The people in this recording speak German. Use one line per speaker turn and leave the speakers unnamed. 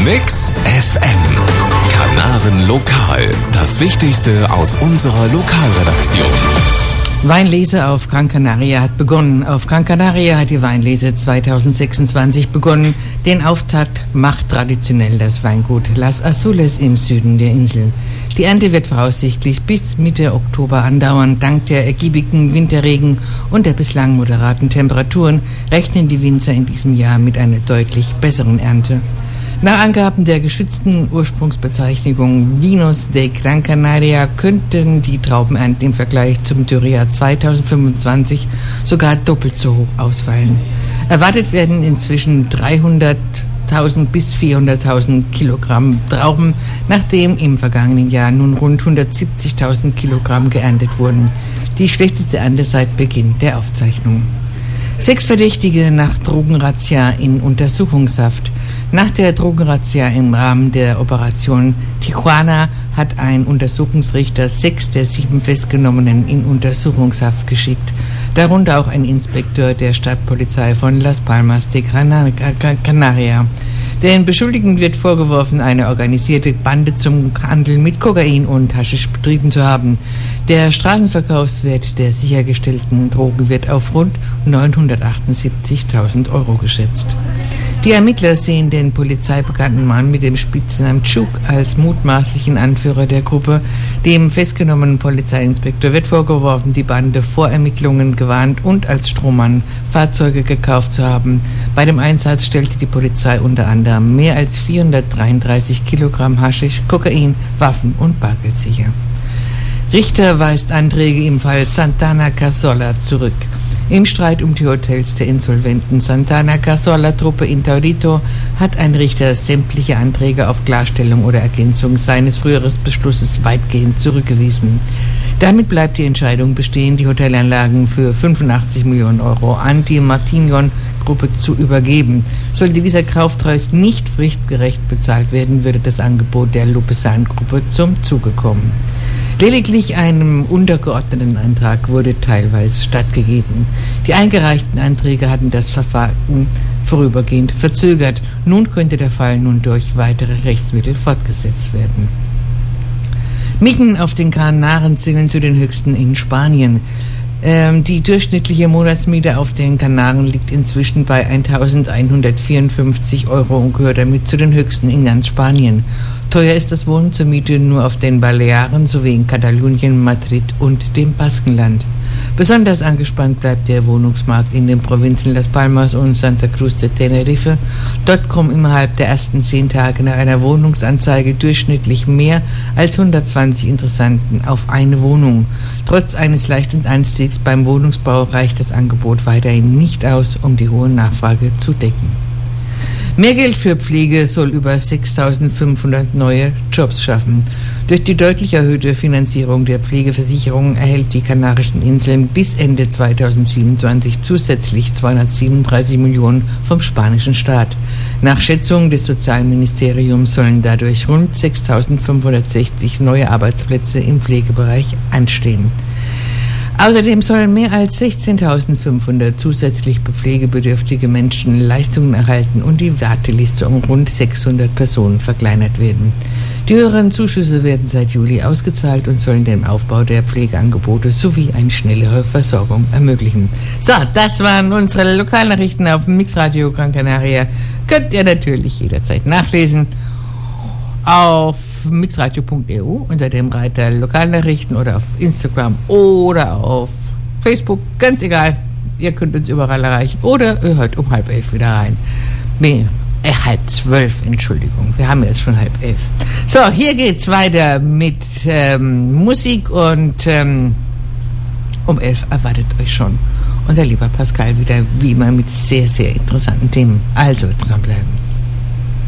Mix FM. Kanaren Lokal. Das Wichtigste aus unserer Lokalredaktion.
Weinlese auf Gran Canaria hat begonnen. Auf Gran Canaria hat die Weinlese 2026 begonnen. Den Auftakt macht traditionell das Weingut Las Azules im Süden der Insel. Die Ernte wird voraussichtlich bis Mitte Oktober andauern. Dank der ergiebigen Winterregen und der bislang moderaten Temperaturen rechnen die Winzer in diesem Jahr mit einer deutlich besseren Ernte. Nach Angaben der geschützten Ursprungsbezeichnung Vinos de Gran Canaria könnten die Traubenernten im Vergleich zum Dürrejahr 2025 sogar doppelt so hoch ausfallen. Erwartet werden inzwischen 300.000 bis 400.000 Kilogramm Trauben, nachdem im vergangenen Jahr nun rund 170.000 Kilogramm geerntet wurden. Die schlechteste Ernte seit Beginn der Aufzeichnung. 6 Verdächtige nach Drogenrazzia in Untersuchungshaft. Nach der Drogenrazzia im Rahmen der Operation Tijuana hat ein Untersuchungsrichter 6 der 7 Festgenommenen in Untersuchungshaft geschickt, darunter auch ein Inspektor der Stadtpolizei von Las Palmas de Gran Canaria. Den Beschuldigten wird vorgeworfen, eine organisierte Bande zum Handel mit Kokain und Haschisch betrieben zu haben. Der Straßenverkaufswert der sichergestellten Drogen wird auf rund 978.000 Euro geschätzt. Die Ermittler sehen den polizeibekannten Mann mit dem Spitznamen Chuk als mutmaßlichen Anführer der Gruppe. Dem festgenommenen Polizeiinspektor wird vorgeworfen, die Bande vor Ermittlungen gewarnt und als Strohmann Fahrzeuge gekauft zu haben. Bei dem Einsatz stellte die Polizei unter anderem mehr als 433 Kilogramm Haschisch, Kokain, Waffen und Bargeld sicher. Richter weist Anträge im Fall Santana Cazorla zurück. Im Streit um die Hotels der insolventen Santana Cazorla-Truppe in Taurito hat ein Richter sämtliche Anträge auf Klarstellung oder Ergänzung seines früheren Beschlusses weitgehend zurückgewiesen. Damit bleibt die Entscheidung bestehen, die Hotelanlagen für 85 Millionen Euro an die Martignon-Gruppe zu übergeben. Sollte dieser Kaufpreis nicht fristgerecht bezahlt werden, würde das Angebot der Lupesan-Gruppe zum Zuge kommen. Lediglich einem untergeordneten Antrag wurde teilweise stattgegeben. Die eingereichten Anträge hatten das Verfahren vorübergehend verzögert. Nun könnte der Fall durch weitere Rechtsmittel fortgesetzt werden. Mieten auf den Kanaren zählen zu den höchsten in Spanien. Die durchschnittliche Monatsmiete auf den Kanaren liegt inzwischen bei 1.154 Euro und gehört damit zu den höchsten in ganz Spanien. Teuer ist das Wohnen zur Miete nur auf den Balearen sowie in Katalonien, Madrid und dem Baskenland. Besonders angespannt bleibt der Wohnungsmarkt in den Provinzen Las Palmas und Santa Cruz de Tenerife. Dort kommen innerhalb der ersten 10 Tage nach einer Wohnungsanzeige durchschnittlich mehr als 120 Interessenten auf eine Wohnung. Trotz eines leichten Anstiegs beim Wohnungsbau reicht das Angebot weiterhin nicht aus, um die hohe Nachfrage zu decken. Mehr Geld für Pflege soll über 6.500 neue Jobs schaffen. Durch die deutlich erhöhte Finanzierung der Pflegeversicherung erhält die Kanarischen Inseln bis Ende 2027 zusätzlich 237 Millionen vom spanischen Staat. Nach Schätzungen des Sozialministeriums sollen dadurch rund 6.560 neue Arbeitsplätze im Pflegebereich anstehen. Außerdem sollen mehr als 16.500 zusätzlich pflegebedürftige Menschen Leistungen erhalten und die Warteliste um rund 600 Personen verkleinert werden. Die höheren Zuschüsse werden seit Juli ausgezahlt und sollen den Aufbau der Pflegeangebote sowie eine schnellere Versorgung ermöglichen. So, das waren unsere Lokalnachrichten auf Mixradio Gran Canaria. Könnt ihr natürlich jederzeit nachlesen auf mixradio.eu unter dem Reiter Lokalnachrichten oder auf Instagram oder auf Facebook, ganz egal, ihr könnt uns überall erreichen oder ihr hört um 10:30 wieder rein. 11:30, Entschuldigung, wir haben jetzt schon 10:30. So, hier geht's weiter mit Musik und um 11 erwartet euch schon unser lieber Pascal wieder, wie immer mit sehr, sehr interessanten Themen. Also dranbleiben.